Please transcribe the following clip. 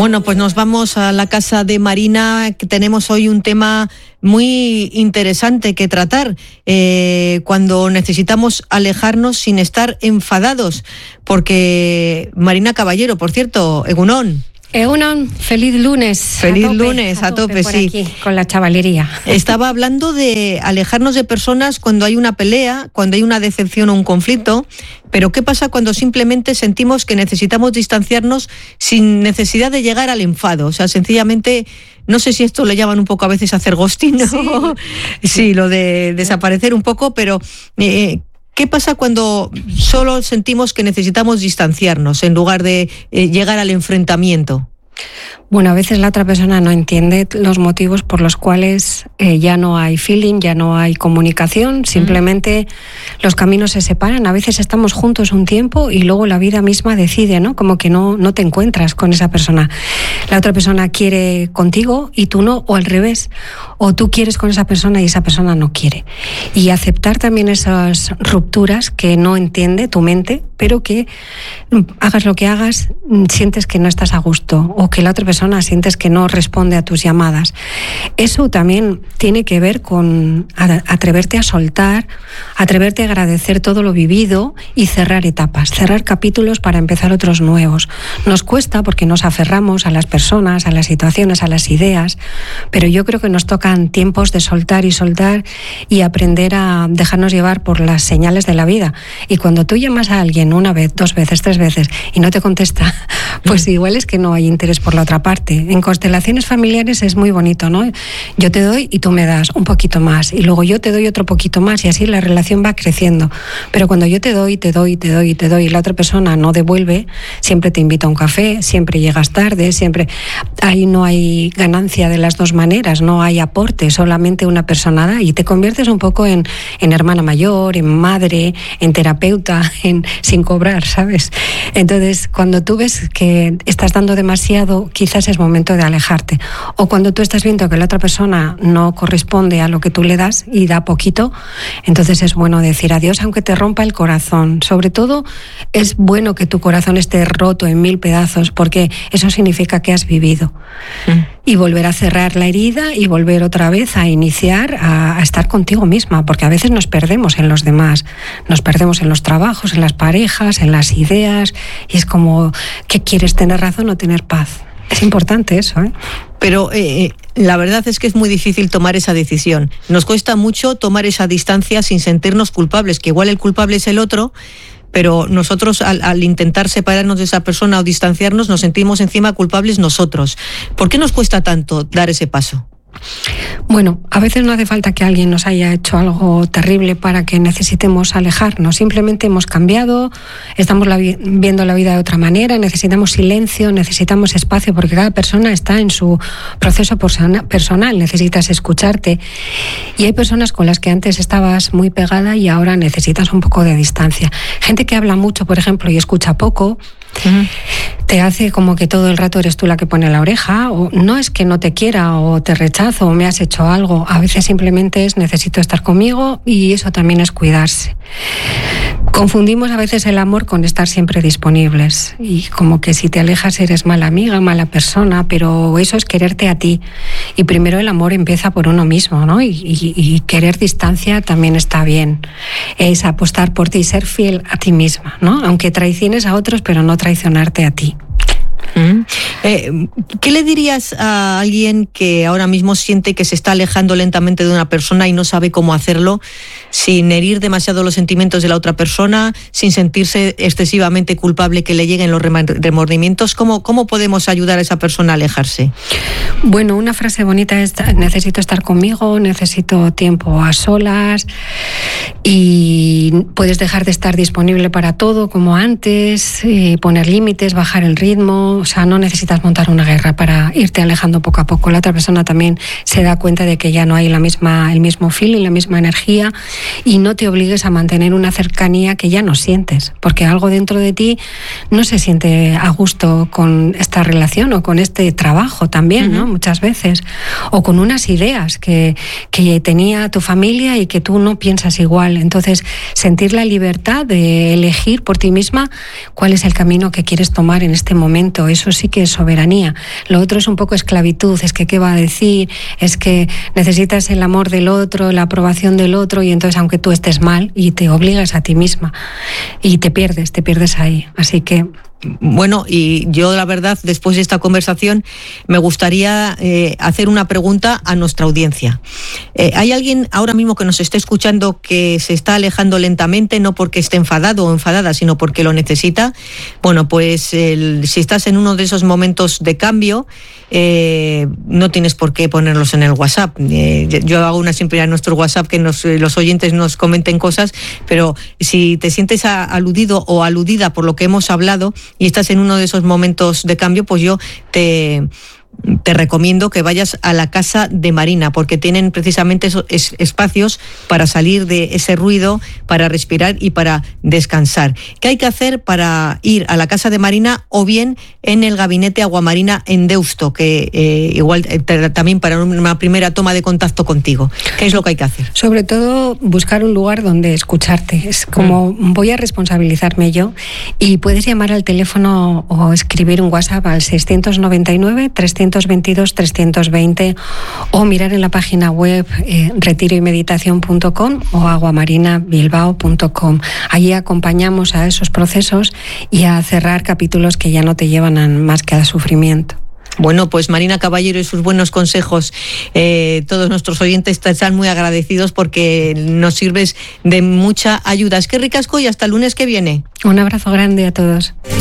Bueno, pues nos vamos a la casa de Marina, que tenemos hoy un tema muy interesante que tratar, cuando necesitamos alejarnos sin estar enfadados, porque Marina Caballero, por cierto, Egunon, feliz lunes. Feliz lunes, a tope, por sí. Aquí, con la chavalería. Estaba hablando de alejarnos de personas cuando hay una pelea, cuando hay una decepción o un conflicto, pero ¿qué pasa cuando simplemente sentimos que necesitamos distanciarnos sin necesidad de llegar al enfado? O sea, sencillamente, no sé si esto le llaman un poco a veces hacer ghosting, ¿no? Sí, lo de desaparecer un poco, pero ¿qué pasa cuando solo sentimos que necesitamos distanciarnos en lugar de llegar al enfrentamiento? Bueno, a veces la otra persona no entiende los motivos por los cuales ya no hay feeling, ya no hay comunicación, simplemente los caminos se separan. A veces estamos juntos un tiempo y luego la vida misma decide, ¿no? Como que no te encuentras con esa persona. La otra persona quiere contigo y tú no, o al revés. O tú quieres con esa persona y esa persona no quiere. Y aceptar también esas rupturas que no entiende tu mente, pero que hagas lo que hagas, sientes que no estás a gusto, o que la otra persona sientes que no responde a tus llamadas. Eso también tiene que ver con atreverte a soltar, atreverte a agradecer todo lo vivido y cerrar etapas, cerrar capítulos para empezar otros nuevos. Nos cuesta porque nos aferramos a las personas, a las situaciones, a las ideas, pero yo creo que nos tocan tiempos de soltar y aprender a dejarnos llevar por las señales de la vida. Y cuando tú llamas a alguien una vez, 2 veces, 3 veces y no te contesta, pues igual es que no hay interés por la otra parte. En constelaciones familiares es muy bonito, ¿no? Yo te doy y tú me das un poquito más, y luego yo te doy otro poquito más, y así la relación va creciendo. Pero cuando yo te doy y la otra persona no devuelve, siempre te invito a un café, siempre llegas tarde, siempre ahí no hay ganancia de las dos maneras, no hay aporte, solamente una persona da, y te conviertes un poco en hermana mayor, en madre, en terapeuta, sin cobrar, ¿sabes? Entonces, cuando tú ves que estás dando demasiado, quizás es momento de alejarte. O cuando tú estás viendo que la otra persona no corresponde a lo que tú le das y da poquito, entonces es bueno decir adiós, aunque te rompa el corazón. Sobre todo, es bueno que tu corazón esté roto en 1000 pedazos, porque eso significa que has vivido. Y volver a cerrar la herida y volver otra vez a iniciar a estar contigo misma, porque a veces nos perdemos en los demás, nos perdemos en los trabajos, en las parejas, en las ideas, y es como, ¿qué quieres, tener razón o tener paz? Es importante eso, ¿eh? Pero la verdad es que es muy difícil tomar esa decisión. Nos cuesta mucho tomar esa distancia sin sentirnos culpables, que igual el culpable es el otro, pero nosotros al intentar separarnos de esa persona o distanciarnos nos sentimos encima culpables nosotros. ¿Por qué nos cuesta tanto dar ese paso? Bueno, a veces no hace falta que alguien nos haya hecho algo terrible para que necesitemos alejarnos. Simplemente hemos cambiado, estamos viendo la vida de otra manera, necesitamos silencio, necesitamos espacio, porque cada persona está en su proceso personal, necesitas escucharte. Y hay personas con las que antes estabas muy pegada y ahora necesitas un poco de distancia. Gente que habla mucho, por ejemplo, y escucha poco, te hace como que todo el rato eres tú la que pone la oreja, o no es que no te quiera o te rechazo o me has hecho algo, a veces simplemente es necesito estar conmigo, y eso también es cuidarse. Confundimos a veces el amor con estar siempre disponibles, y como que si te alejas eres mala amiga, mala persona, pero eso es quererte a ti, y primero el amor empieza por uno mismo, ¿no? Y querer distancia también está bien, es apostar por ti, ser fiel a ti misma, ¿no? Aunque traiciones a otros, pero no traicionarte a ti. ¿Qué le dirías a alguien que ahora mismo siente que se está alejando lentamente de una persona y no sabe cómo hacerlo sin herir demasiado los sentimientos de la otra persona, sin sentirse excesivamente culpable, que le lleguen los remordimientos? ¿Cómo podemos ayudar a esa persona a alejarse? Bueno, una frase bonita es: necesito estar conmigo, necesito tiempo a solas, y puedes dejar de estar disponible para todo como antes, poner límites, bajar el ritmo. O sea, no necesitas montar una guerra para irte alejando poco a poco. La otra persona también se da cuenta de que ya no hay el mismo feeling, la misma energía, y no te obligues a mantener una cercanía que ya no sientes, porque algo dentro de ti no se siente a gusto con esta relación o con este trabajo también, ¿no? Muchas veces. O con unas ideas que tenía tu familia y que tú no piensas igual. Entonces, sentir la libertad de elegir por ti misma cuál es el camino que quieres tomar en este momento. Eso sí que es soberanía. Lo otro es un poco esclavitud, es que qué va a decir, es que necesitas el amor del otro, la aprobación del otro, y entonces aunque tú estés mal, y te obligas a ti misma y te pierdes ahí. Así que... Bueno, y yo la verdad, después de esta conversación, me gustaría hacer una pregunta a nuestra audiencia. ¿Hay alguien ahora mismo que nos esté escuchando que se está alejando lentamente, no porque esté enfadado o enfadada, sino porque lo necesita? Bueno, pues si estás en uno de esos momentos de cambio, no tienes por qué ponerlos en el WhatsApp. Yo hago una siempre a nuestro WhatsApp que los oyentes nos comenten cosas, pero si te sientes aludido o aludida por lo que hemos hablado y estás en uno de esos momentos de cambio, pues yo te recomiendo que vayas a la casa de Marina, porque tienen precisamente esos espacios para salir de ese ruido, para respirar y para descansar. ¿Qué hay que hacer para ir a la casa de Marina o bien en el gabinete Aguamarina en Deusto, que igual también para una primera toma de contacto contigo? ¿Qué es lo que hay que hacer? Sobre todo buscar un lugar donde escucharte. Es como voy a responsabilizarme yo, y puedes llamar al teléfono o escribir un WhatsApp al 699-322-320 o mirar en la página web retiroymeditación.com o aguamarinabilbao.com. Allí acompañamos a esos procesos y a cerrar capítulos que ya no te llevan más que al sufrimiento. Bueno, pues Marina Caballero y sus buenos consejos, todos nuestros oyentes te están muy agradecidos porque nos sirves de mucha ayuda. Es que ricasco, y hasta el lunes que viene. Un abrazo grande a todos.